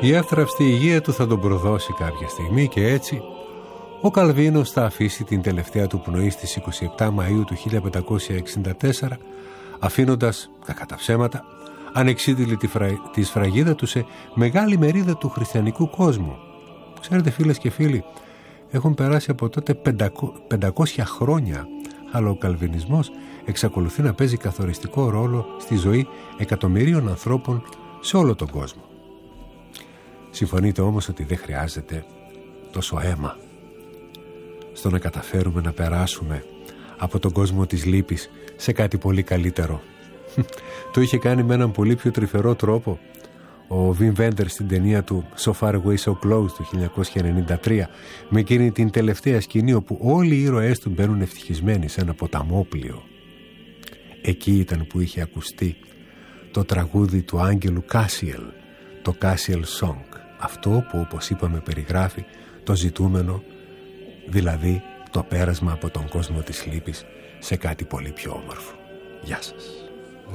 Η εύθραυστη υγεία του θα τον προδώσει κάποια στιγμή και έτσι ο Καλβίνος θα αφήσει την τελευταία του πνοή στις 27 Μαΐου του 1564, αφήνοντας, κακά τα ψέματα, ανεξίτηλη τη σφραγίδα του σε μεγάλη μερίδα του χριστιανικού κόσμου. Ξέρετε, φίλες και φίλοι, έχουν περάσει από τότε 500 χρόνια, αλλά ο καλβινισμός εξακολουθεί να παίζει καθοριστικό ρόλο στη ζωή εκατομμυρίων ανθρώπων σε όλο τον κόσμο. Συμφωνείτε όμως ότι δεν χρειάζεται τόσο αίμα στο να καταφέρουμε να περάσουμε από τον κόσμο της λύπης σε κάτι πολύ καλύτερο? Το είχε κάνει με έναν πολύ πιο τρυφερό τρόπο ο Βιμ Βέντερς στην ταινία του So Far Away So Close του 1993, με εκείνη την τελευταία σκηνή όπου όλοι οι ήρωές του μπαίνουν ευτυχισμένοι σε ένα ποταμόπλιο. Εκεί ήταν που είχε ακουστεί το τραγούδι του Άγγελου Κάσιελ, το Κάσιελ Song, αυτό που, όπως είπαμε, περιγράφει το ζητούμενο, δηλαδή το πέρασμα από τον κόσμο της λύπης σε κάτι πολύ πιο όμορφο. Γεια σας.